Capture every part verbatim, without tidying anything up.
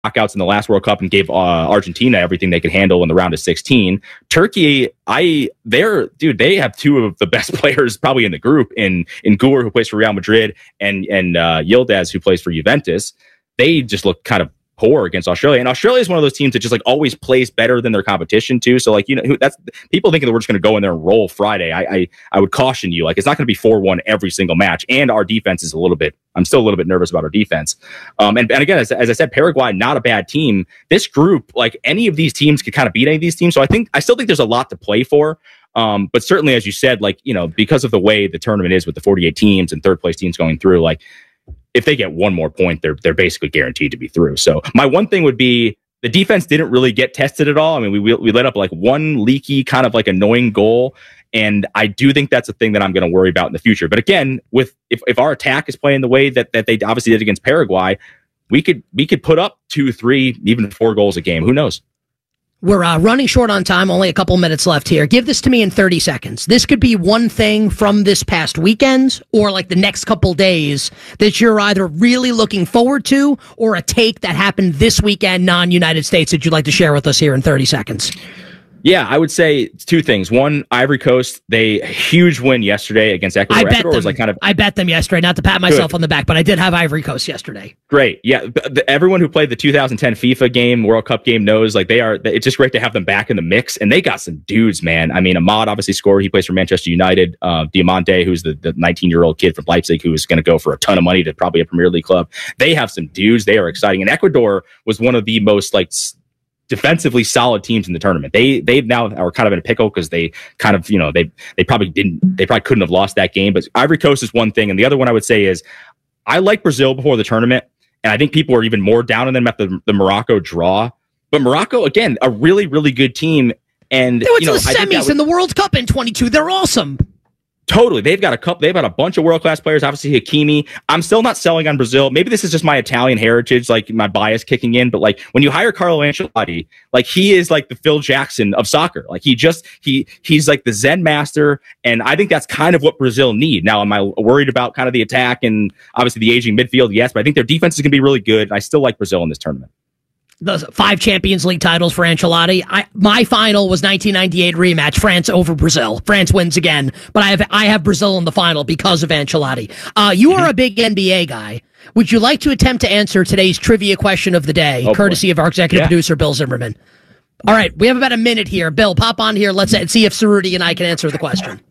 knockouts in the last World Cup and gave uh, Argentina everything they could handle in the round of sixteen. Turkey, I they're dude, they have two of the best players probably in the group in in Gur, who plays for Real Madrid, and and uh, Yildiz, who plays for Juventus. They just look kind of poor against Australia, and Australia is one of those teams that just like always plays better than their competition too. So like, you know, that's people thinking that we're just going to go in there and roll Friday. I, I I would caution you, like it's not going to be four one every single match, and our defense is a little bit. I'm still a little bit nervous about our defense. Um, and, and again, as, as I said, Paraguay not a bad team. This group, like any of these teams, could kind of beat any of these teams. So I think I still think there's a lot to play for. Um, but certainly, as you said, like you know, because of the way the tournament is with the forty-eight teams and third place teams going through, like. If they get one more point, they're they're basically guaranteed to be through. So my one thing would be the defense didn't really get tested at all. I mean, we we let up like one leaky, kind of like annoying goal, and I do think that's a thing that I'm going to worry about in the future. But again, with if, if our attack is playing the way that that they obviously did against Paraguay, we could we could put up two, three, even four goals a game. Who knows? We're uh, running short on time, only a couple minutes left here. Give this to me in thirty seconds. This could be one thing from this past weekend or like the next couple days that you're either really looking forward to or a take that happened this weekend, non-United States, that you'd like to share with us here in thirty seconds. Yeah, I would say two things. One, Ivory Coast, they huge win yesterday against Ecuador. I bet Ecuador them. Was like kind of I bet them yesterday, not to pat myself good. on the back, but I did have Ivory Coast yesterday. Great. Yeah, the, everyone who played the two thousand ten FIFA game, World Cup game knows like they are it's just great to have them back in the mix, and they got some dudes, man. I mean, Ahmad obviously scored. He plays for Manchester United. Uh, Diamante, who's the, the nineteen-year-old kid from Leipzig who is going to go for a ton of money to probably a Premier League club. They have some dudes. They are exciting. And Ecuador was one of the most like defensively solid teams in the tournament. They they now are kind of in a pickle because they kind of, you know, they they probably didn't, they probably couldn't have lost that game. But Ivory Coast is one thing. And the other one I would say is I like Brazil before the tournament. And I think people are even more down on them after the, the Morocco draw. But Morocco, again, a really, really good team. And they went you know, to the semis in the World Cup in twenty-two. They're awesome. Totally. They've got a couple, they've got a bunch of world-class players. Obviously, Hakimi. I'm still not selling on Brazil. Maybe this is just my Italian heritage, like my bias kicking in. But like when you hire Carlo Ancelotti, like he is like the Phil Jackson of soccer. Like he just, he, he's like the Zen master. And I think that's kind of what Brazil need. Now, am I worried about kind of the attack and obviously the aging midfield? Yes, but I think their defense is going to be really good. And I still like Brazil in this tournament. The five Champions League titles for Ancelotti. I, my final was nineteen ninety-eight rematch, France over Brazil. France wins again, but I have I have Brazil in the final because of Ancelotti. Uh, you are a big N B A guy. Would you like to attempt to answer today's trivia question of the day, oh, courtesy boy. of our executive yeah. producer, Bill Zimmerman? All right, we have about a minute here. Bill, pop on here. Let's see if Cerruti and I can answer the question.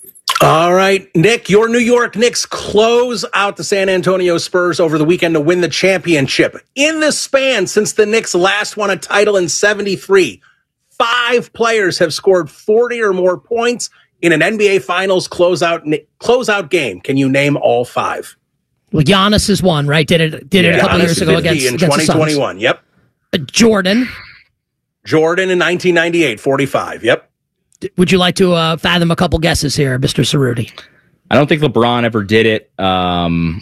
All right, Nick, your New York Knicks close out the San Antonio Spurs over the weekend to win the championship. In the span since the Knicks last won a title in seventy-three, five players have scored forty or more points in an N B A Finals closeout closeout game. Can you name all five? Well, Giannis is one, right? Did it did yeah, it a couple Giannis years ago against in against twenty twenty-one. Yep. Uh, Jordan. Jordan in nineteen ninety-eight, forty-five. Yep. Would you like to uh, fathom a couple guesses here, Mister Cerruti? I don't think LeBron ever did it. Um,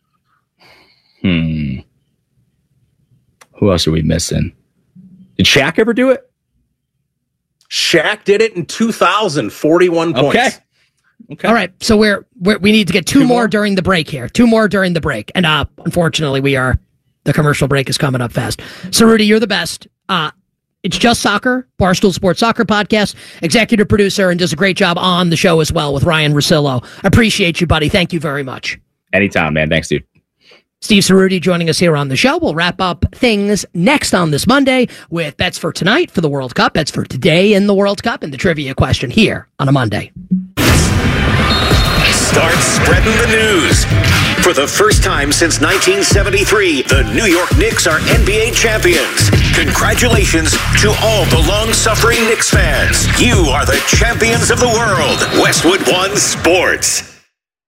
hmm. Who else are we missing? Did Shaq ever do it? Shaq did it in two thousand, forty-one points. Okay. Okay. All right. So we're, we're we need to get two, two more, more during the break here. Two more during the break. And uh, unfortunately, we are the commercial break is coming up fast. Cerruti, you're the best. Uh, It's Just Soccer, Barstool Sports Soccer Podcast, executive producer, and does a great job on the show as well with Ryan Russillo. Appreciate you, buddy. Thank you very much. Anytime, man. Thanks, dude. Steve Cerruti joining us here on the show. We'll wrap up things next on this Monday with bets for tonight for the World Cup, bets for today in the World Cup, and the trivia question here on a Monday. Start spreading the news. For the first time since nineteen seventy-three, the New York Knicks are N B A champions. Congratulations to all the long-suffering Knicks fans. You are the champions of the world. Westwood One Sports.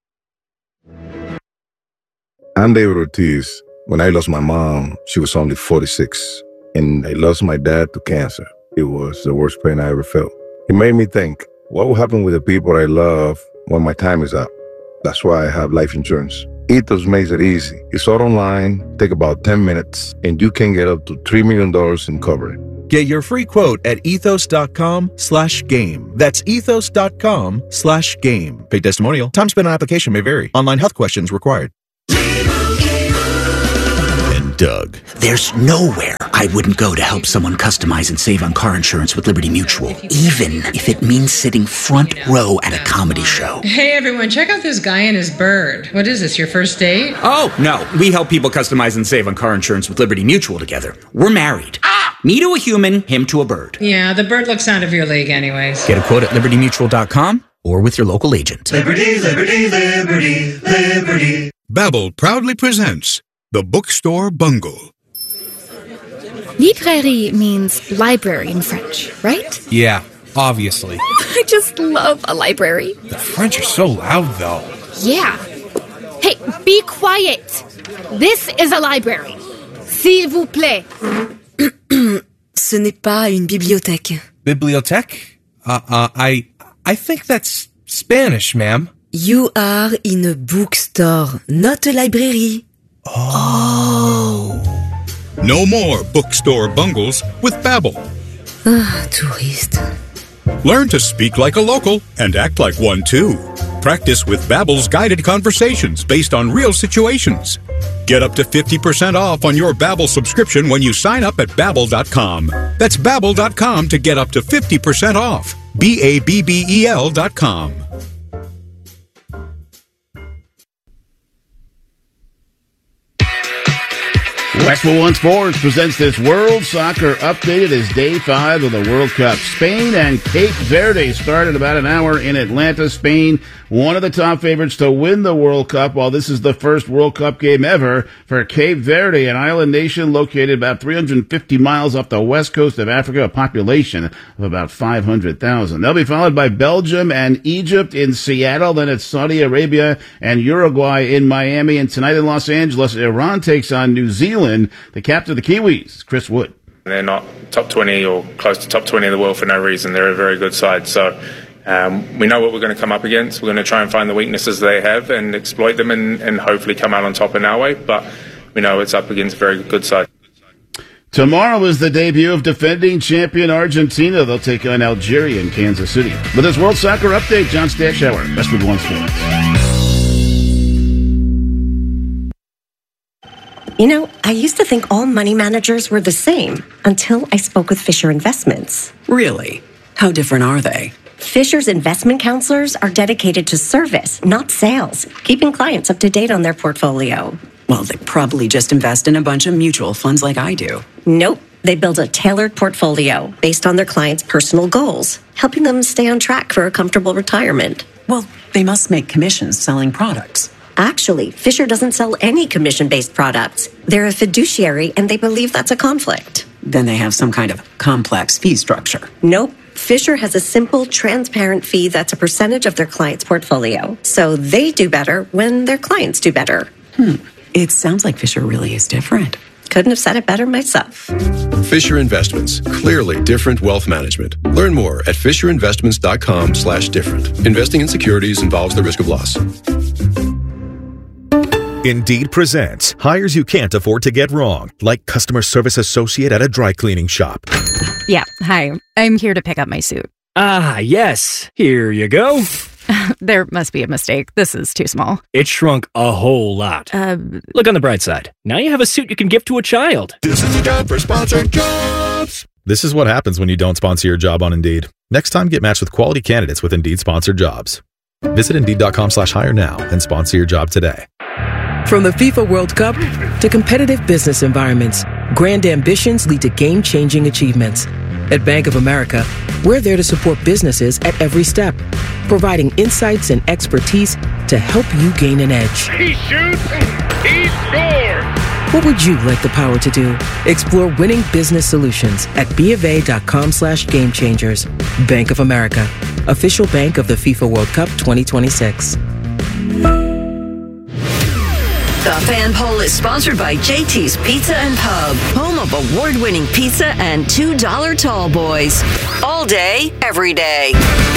I'm David Ortiz. When I lost my mom, she was only forty-six. And I lost my dad to cancer. It was the worst pain I ever felt. It made me think, what will happen with the people I love when my time is up? That's why I have life insurance. Ethos makes it easy. It's all online, take about ten minutes, and you can get up to three million dollars in coverage. Get your free quote at ethos.com slash game. That's ethos.com slash game. Paid testimonial. Time spent on application may vary. Online health questions required. Doug. There's nowhere I wouldn't go to help someone customize and save on car insurance with Liberty Mutual, even if it means sitting front row at a comedy show. Hey everyone, check out this guy and his bird. What is this, your first date? Oh, no. We help people customize and save on car insurance with Liberty Mutual together. We're married. Ah! Me to a human, him to a bird. Yeah, the bird looks out of your league anyways. Get a quote at liberty mutual dot com or with your local agent. Liberty, liberty, liberty, liberty. Babbel proudly presents The Bookstore Bungle. Librairie means library in French, right? Yeah, obviously. I just love a library. The French are so loud, though. Yeah. Hey, be quiet. This is a library. S'il vous plaît. Ce n'est pas une bibliothèque. Bibliothèque? Uh, uh, I, I think that's Spanish, ma'am. You are in a bookstore, not a library. Oh. No more bookstore bungles with Babbel. Ah, touriste. Learn to speak like a local and act like one too. Practice with Babbel's guided conversations based on real situations. Get up to fifty percent off on your Babbel subscription when you sign up at babbel dot com. That's babbel dot com to get up to fifty percent off. B A B B E L dot com. Westwood One Sports presents this World Soccer Update. It is day five of the World Cup. Spain and Cape Verde started about an hour in Atlanta, Spain. One of the top favorites to win the World Cup, while this is the first World Cup game ever for Cape Verde, an island nation located about three hundred fifty miles off the west coast of Africa, a population of about five hundred thousand. They'll be followed by Belgium and Egypt in Seattle. Then it's Saudi Arabia and Uruguay in Miami. And tonight in Los Angeles, Iran takes on New Zealand. The captain of the Kiwis, Chris Wood. They're not top twenty or close to top twenty in the world for no reason. They're a very good side. So um, we know what we're going to come up against. We're going to try and find the weaknesses they have and exploit them and, and hopefully come out on top in our way. But we know it's up against a very good side. Tomorrow is the debut of defending champion Argentina. They'll take on Algeria in Kansas City. With this World Soccer Update, John Stashower, Westwood One Sports. You know, I used to think all money managers were the same until I spoke with Fisher Investments. Really? How different are they? Fisher's investment counselors are dedicated to service, not sales, keeping clients up to date on their portfolio. Well, they probably just invest in a bunch of mutual funds like I do. Nope. They build a tailored portfolio based on their clients' personal goals, helping them stay on track for a comfortable retirement. Well, they must make commissions selling products. Actually, Fisher doesn't sell any commission-based products. They're a fiduciary, and they believe that's a conflict. Then they have some kind of complex fee structure. Nope. Fisher has a simple, transparent fee that's a percentage of their client's portfolio. So they do better when their clients do better. Hmm. It sounds like Fisher really is different. Couldn't have said it better myself. Fisher Investments. Clearly different wealth management. Learn more at fisher investments dot com slash different. Investing in securities involves the risk of loss. Indeed presents hires you can't afford to get wrong, like customer service associate at a dry cleaning shop. Yeah, hi. I'm here to pick up my suit. Ah, yes. Here you go. There must be a mistake. This is too small. It shrunk a whole lot. Uh, Look on the bright side. Now you have a suit you can give to a child. This is the job for sponsored jobs. This is what happens when you don't sponsor your job on Indeed. Next time, get matched with quality candidates with Indeed sponsored jobs. Visit Indeed.com slash hire now and sponsor your job today. From the FIFA World Cup to competitive business environments, grand ambitions lead to game-changing achievements. At Bank of America, we're there to support businesses at every step, providing insights and expertise to help you gain an edge. He shoots, he scores! What would you like the power to do? Explore winning business solutions at BofA.com slash game changers. Bank of America, official bank of the FIFA World Cup twenty twenty-six. The Fan Poll is sponsored by J T's Pizza and Pub, home of award-winning pizza and two dollar tall boys. All day, every day.